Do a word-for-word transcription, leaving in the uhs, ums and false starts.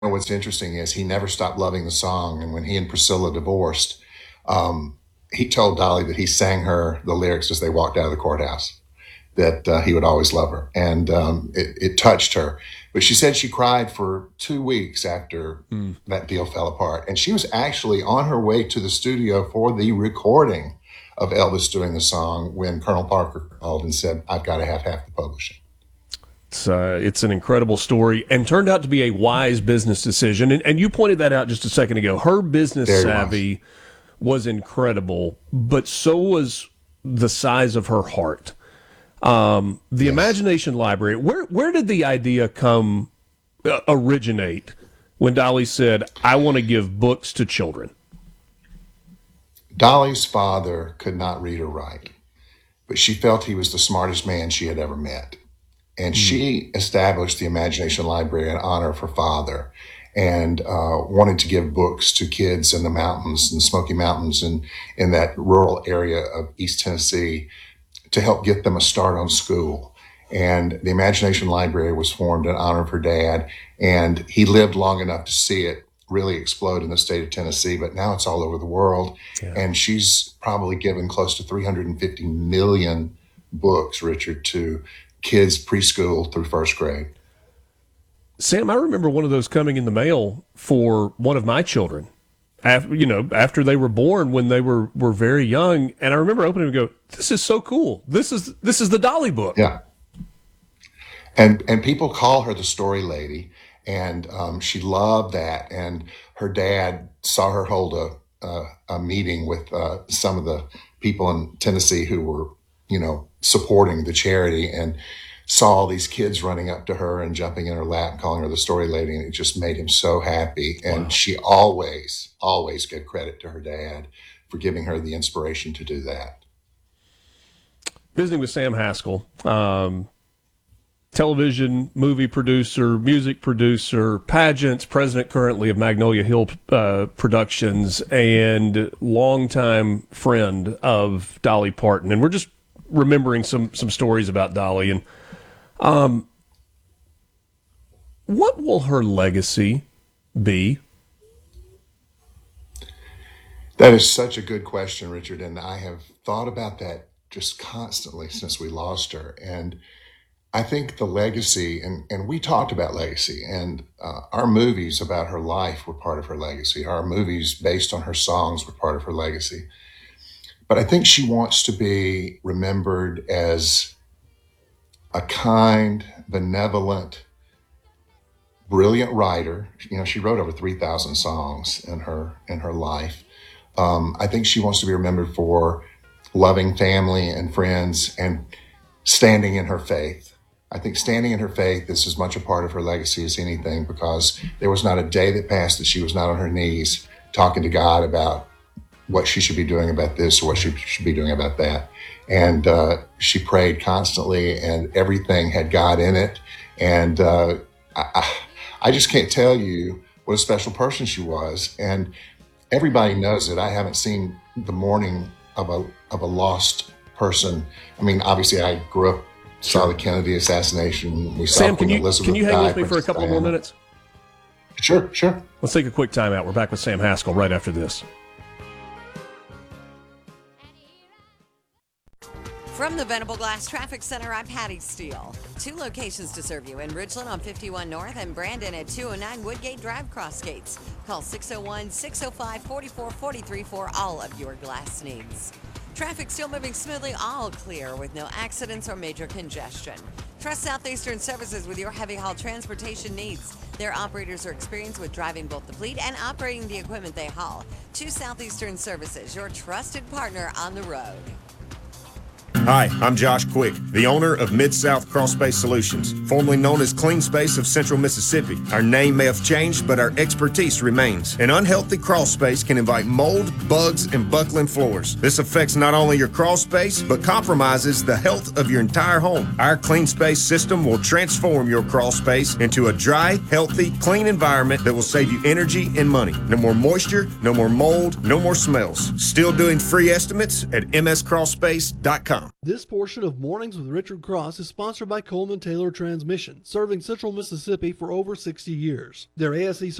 And what's interesting is he never stopped loving the song. And when he and Priscilla divorced, um, he told Dolly that he sang her the lyrics as they walked out of the courthouse, that uh, he would always love her. And um, it, it touched her. But she said she cried for two weeks after mm. that deal fell apart. And she was actually on her way to the studio for the recording of Elvis doing the song when Colonel Parker called and said, I've got to have half the publishing. It's, uh, it's an incredible story and turned out to be a wise business decision. And, and you pointed that out just a second ago. Her business Very savvy wise. was incredible, but so was the size of her heart. Um, the yes. Imagination Library, where where did the idea come, uh, originate when Dolly said, I want to give books to children? Dolly's father could not read or write, but she felt he was the smartest man she had ever met. And mm. she established the Imagination Library in honor of her father and uh, wanted to give books to kids in the mountains, in the Smoky Mountains, and in that rural area of East Tennessee, to help get them a start on school. And the Imagination Library was formed in honor of her dad, and he lived long enough to see it really explode in the state of Tennessee, but now it's all over the world. Yeah. And she's probably given close to three hundred fifty million books, Richard, to kids preschool through first grade. Sam, I remember one of those coming in the mail for one of my children. After, you know, after they were born, when they were, were very young, and I remember opening and go, "This is so cool! This is this is the Dolly book." Yeah, and and people call her the story lady, and um, she loved that. And her dad saw her hold a a, a meeting with uh, some of the people in Tennessee who were, you know, supporting the charity, and saw all these kids running up to her and jumping in her lap and calling her the story lady, and it just made him so happy. And wow. she always, always gave credit to her dad for giving her the inspiration to do that. Visiting with Sam Haskell, um, television, movie producer, music producer, pageants, president currently of Magnolia Hill uh, Productions, and longtime friend of Dolly Parton. And we're just remembering some some stories about Dolly. And Um, what will her legacy be? That is such a good question, Richard, and I have thought about that just constantly since we lost her. And I think the legacy, and, and we talked about legacy, and uh, our movies about her life were part of her legacy. Our movies based on her songs were part of her legacy. But I think she wants to be remembered as a kind, benevolent, brilliant writer. You know, she wrote over three thousand songs in her in her life. Um, I think she wants to be remembered for loving family and friends and standing in her faith. I think standing in her faith is as much a part of her legacy as anything, because there was not a day that passed that she was not on her knees talking to God about what she should be doing about this or what she should be doing about that. And uh, she prayed constantly, and everything had God in it. And uh, I, I just can't tell you what a special person she was. And everybody knows it. I haven't seen the mourning of a of a lost person. I mean, obviously, I grew up, saw the Kennedy assassination. We saw Sam, can you, Elizabeth can you hang died, with me for a couple Diana. more minutes? Sure, sure. Let's take a quick time out. We're back with Sam Haskell right after this. From the Venable Glass Traffic Center, I'm Patty Steele. Two locations to serve you in Ridgeland on fifty-one North and Brandon at two oh nine Woodgate Drive, Cross Gates. Call six oh one, six oh five, four four four three for all of your glass needs. Traffic still moving smoothly, all clear with no accidents or major congestion. Trust Southeastern Services with your heavy haul transportation needs. Their operators are experienced with driving both the fleet and operating the equipment they haul. Choose Southeastern Services, your trusted partner on the road. Hi, I'm Josh Quick, the owner of Mid-South Crawlspace Solutions, formerly known as Clean Space of Central Mississippi. Our name may have changed, but our expertise remains. An unhealthy crawl space can invite mold, bugs, and buckling floors. This affects not only your crawl space, but compromises the health of your entire home. Our Clean Space system will transform your crawl space into a dry, healthy, clean environment that will save you energy and money. No more moisture, no more mold, no more smells. Still doing free estimates at m s crawl space dot com. This portion of Mornings with Richard Cross is sponsored by Coleman Taylor Transmission, serving Central Mississippi for over sixty years. Their A S E